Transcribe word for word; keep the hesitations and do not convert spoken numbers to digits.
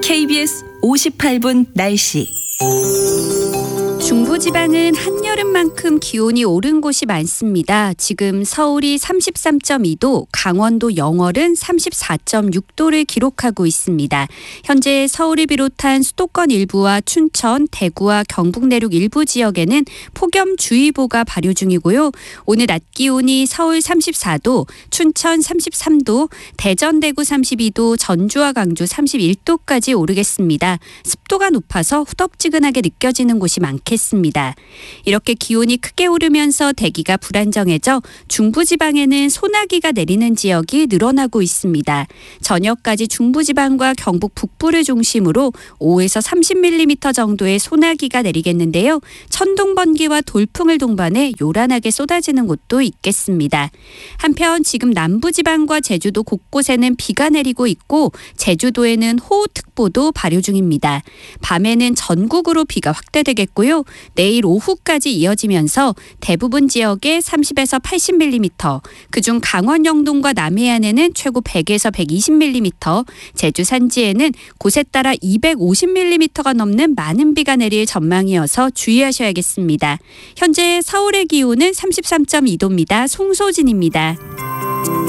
케이비에스 오십팔 분 날씨. 중부지방은 한여름만큼 기온이 오른 곳이 많습니다. 지금 서울이 삼십삼 점 이 도, 강원도 영월은 삼십사 점 육 도를 기록하고 있습니다. 현재 서울을 비롯한 수도권 일부와 춘천, 대구와 경북 내륙 일부 지역에는 폭염주의보가 발효 중이고요. 오늘 낮 기온이 서울 삼십사 도, 춘천 삼십삼 도, 대전 대구 삼십이 도, 전주와 강주 삼십일 도까지 오르겠습니다. 습도가 높아서 후덥지근하게 느껴지는 곳이 많겠습니다. 이렇게 기온이 크게 오르면서 대기가 불안정해져 중부지방에는 소나기가 내리는 지역이 늘어나고 있습니다. 저녁까지 중부지방과 경북 북부를 중심으로 오에서 삼십 밀리미터 정도의 소나기가 내리겠는데요. 천둥, 번개와 돌풍을 동반해 요란하게 쏟아지는 곳도 있겠습니다. 한편 지금 남부지방과 제주도 곳곳에는 비가 내리고 있고 제주도에는 호우특보도 발효 중입니다. 밤에는 전국으로 비가 확대되겠고요. 내일 오후까지 이어지면서 대부분 지역에 삼십에서 팔십 밀리미터, 그중 강원 영동과 남해안에는 최고 백에서 백이십 밀리미터, 제주 산지에는 곳에 따라 이백오십 밀리미터가 넘는 많은 비가 내릴 전망이어서 주의하셔야겠습니다. 현재 서울의 기온은 삼십삼 점 이 도입니다. 송소진입니다.